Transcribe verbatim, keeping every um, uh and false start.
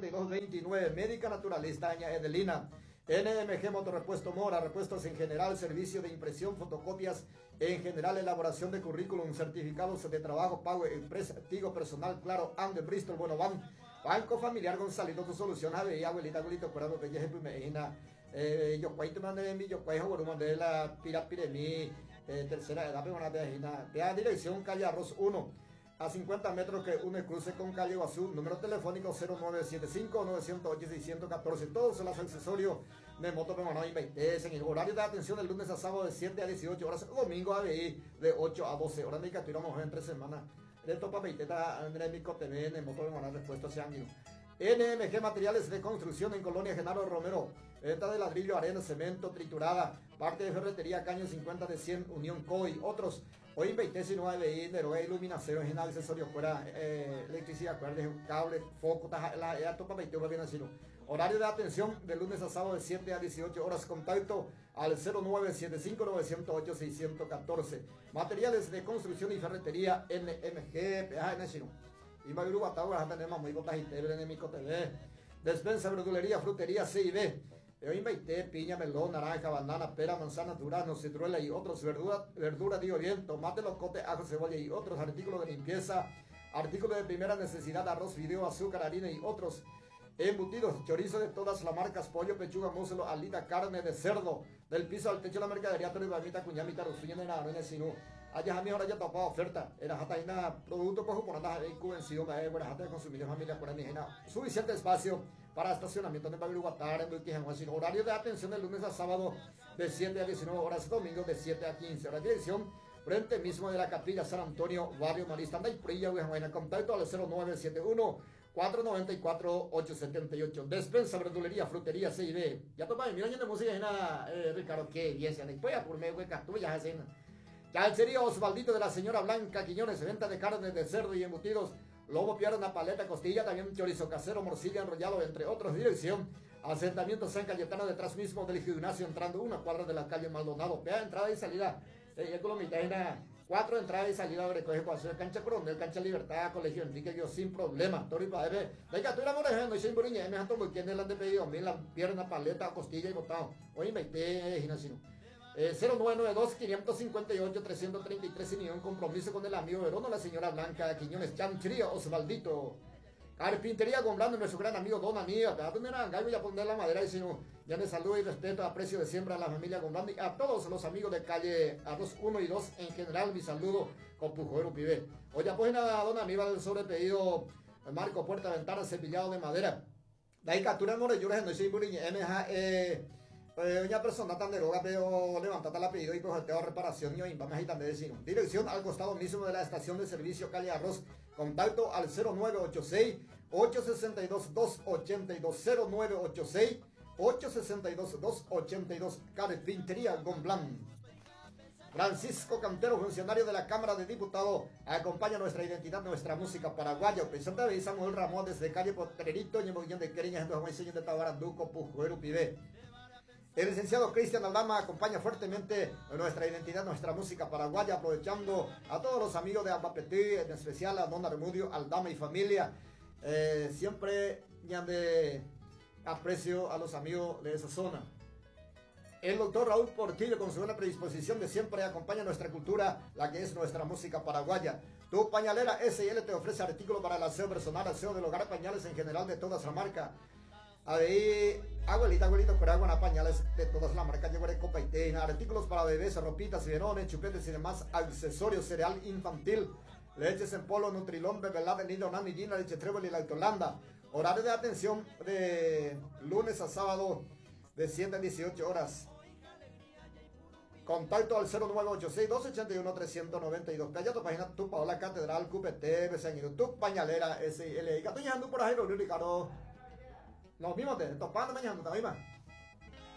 cincuenta y dos veintinueve. Médica Naturalista Doña Edelina. N M G Motorrepuesto Mora, repuestos en general, servicio de impresión, fotocopias en general, elaboración de currículum, certificados de trabajo, pago, empresa, Tigo personal, claro, Ande, Bristol, bueno, van, Banco Familiar Gonzalito, tu solución, a ver, abuelita, abuelito, cuerdo, que ya es primera, eh, yo cuento, mandé mi, yo cuento, bueno, mandé la pirapire, mi, tercera edad, pero una de la dirección, calle Arroz uno. A cincuenta metros que une cruce con calle Guazú, número telefónico cero nueve siete cinco, nueve cero ocho, seis uno cuatro. Todos los accesorios de moto Pemonao y veinte en el horario de atención del lunes a sábado de siete a dieciocho horas, domingo a de ocho a doce horas. De que tuviéramos entre semana de Topa Veiteta, André Mico T V, en moto Pemonao, respuesta hacia año. N M G Materiales de Construcción en Colonia Genaro Romero. Esta de ladrillo, arena, cemento, triturada. Parte de ferretería, caño cincuenta de cien, Unión C O I. Otros, hoy veinte, si no hay Neroga, iluminación, en accesorios fuera, eh, electricidad, cuerdas, cable, foco, la ya topa veinte, va bien así. Horario de atención de lunes a sábado de siete a dieciocho horas. Contacto al cero nueve siete cinco, nueve cero ocho, seis uno cuatro. Materiales de construcción y ferretería N M G, peaje en el chino. Y Magru Batagua tenemos muy botas y tebre en mi T V. Despensa, verdulería, frutería C y B. Hoy veinte, piña, melón, naranja, banana, pera, manzana, durazno, ciruela y otros, verdura, verdura, digo bien, tomate, locote, ajo, cebolla y otros, artículos de limpieza, artículos de primera necesidad, arroz, fideo, azúcar, harina y otros. Embutidos, chorizo de todas las marcas, pollo, pechuga, muslo, alita, carne de cerdo, del piso al techo de la mercadería, pero mamita, cuñamita, rosuña, de nada, no es sino. Allá a mí ahora ya topado oferta, era hasta ahí nada, producto pues por nada, hay vencido, me buena gente de consumidores, familia, por indígena, suficiente espacio para estacionamiento en Babiruguatar, en Duiquiján, horario de atención de lunes a sábado de siete a diecinueve horas, domingo de siete a quince horas, dirección frente mismo de la Capilla San Antonio, barrio Marista, anda y Prilla, Huejuena, contacto al cero nueve siete uno, cuatro nueve cuatro, ocho siete ocho. Despensa, verdulería, frutería, C y B. Ya toma, mira, ya de música, eh, Ricardo, qué bien, se después por medio de Catuya, hacen. Calcería Osvaldito de la señora Blanca Quiñones, venta de carne de cerdo y embutidos, lobo, pierna, paleta, costilla, también chorizo casero, morcilla, enrollado, entre otros. Dirección, asentamiento San Cayetano, detrás mismo del gimnasio, entrando una cuadra de la calle Maldonado. Vea, entrada y salida, eh, Colomita, cuatro entradas y salida de recoge cuatro, cancha Coronel, cancha Libertad, colegio Enrique, yo sin problema, Tori Padre, venga, tú la morejando, y sin buriña, me han tomado quien le han de pedido, mí la pierna, paleta, costilla y botado, hoy veinte, gimnasio. Eh, cero nueve nueve dos, cinco cinco ocho, tres tres tres, sin ningún compromiso con el amigo Verono, la señora Blanca Quiñones, Chanchiría, Osvaldito. Carpintería Gomblando, nuestro gran amigo Don Aníbal, a poner a Gallo y a poner la madera, y si no, ya le saludo y respeto, aprecio de siempre a la familia Gomblando y a todos los amigos de calle Arroz uno y dos, en general, mi saludo con Pujero Pibe. Oye, pues nada, Don Aníbal, sobre pedido marco, puerta, ventana, cepillado de madera. De ahí captura Morelluras, no soy Buriñe, M J, eh. Eh, una persona tan de droga, pero levantate la pedido y projeteo reparación y vamos a también decir. Dirección al costado mismo de la estación de servicio calle Arroz. Contacto al cero nueve ocho seis, ocho seis dos, dos ocho dos, cero nueve ocho seis, ocho seis dos, dos ocho dos. Carpintería Gomblán. Francisco Cantero, funcionario de la Cámara de Diputados, acompaña nuestra identidad, nuestra música paraguaya. Presenta de Samuel Ramón desde calle Potrerito, y en de Quereñas, en señor de Tabaranduco, Pujuero, Pibe. El licenciado Cristian Aldama acompaña fuertemente nuestra identidad, nuestra música paraguaya, aprovechando a todos los amigos de Ambapetí, en especial a Don Armudio, Aldama y familia. Eh, siempre ya de aprecio a los amigos de esa zona. El doctor Raúl Portillo, con su buena predisposición de siempre, acompaña nuestra cultura, la que es nuestra música paraguaya. Tu Pañalera S L te ofrece artículos para el aseo personal, aseo del hogar, pañales en general de todas las marcas. Ahí, abuelita, abuelito, con agua, pañales de todas las marcas, llevaré copa y tena, artículos para bebés, ropitas, biberones, chupetes y demás accesorios, cereal infantil, leches en polo, Nutrilón, Bebelade, Nido, Nani, Gina, leche Trébol y la Holanda. Horario de atención de lunes a sábado de siete a dieciocho horas. Contacto al cero nueve ocho seis, dos ocho uno, tres nueve dos. Calla tu página, tu Paola Catedral, Cupete, Besañero, tu Pañalera, S L. Gatuñando por ahí, Ricardo. Los mismos te topando mañana, ¿está misma?